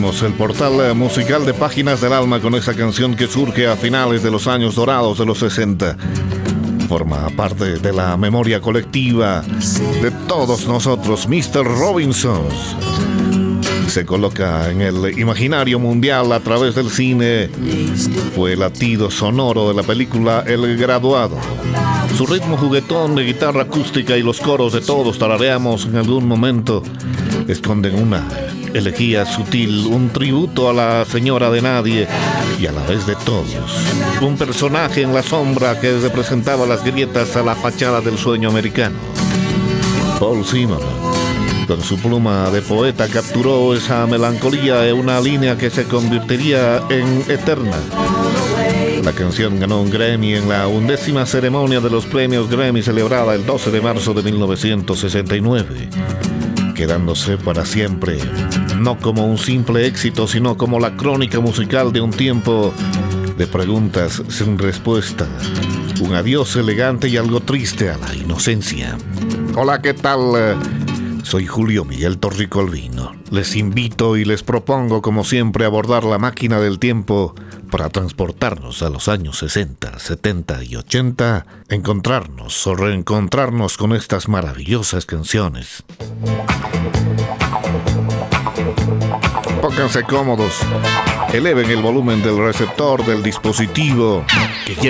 Abrimos el portal musical de Páginas del Alma con esa canción que surge a finales de los años dorados de los 60. Forma parte de la memoria colectiva de todos nosotros. Mr. Robinson se coloca en el imaginario mundial a través del cine. Fue el latido sonoro de la película El Graduado. Su ritmo juguetón de guitarra acústica y los coros de Todos Tarareamos en algún momento esconden una elegía sutil, un tributo a la señora de nadie y a la vez de todos. Un personaje en la sombra que representaba las grietas a la fachada del sueño americano. Paul Simon, con su pluma de poeta, capturó esa melancolía en una línea que se convertiría en eterna. La canción ganó un Grammy en la 11ª ceremonia de los premios Grammy celebrada el 12 de marzo de 1969, quedándose para siempre, no como un simple éxito, sino como la crónica musical de un tiempo de preguntas sin respuesta, un adiós elegante y algo triste a la inocencia. Hola, ¿qué tal? Soy Julio Miguel Torricolvino. Les invito y les propongo, como siempre, abordar la máquina del tiempo para transportarnos a los años 60, 70 y 80, encontrarnos o reencontrarnos con estas maravillosas canciones. Pónganse cómodos, eleven el volumen del receptor del dispositivo que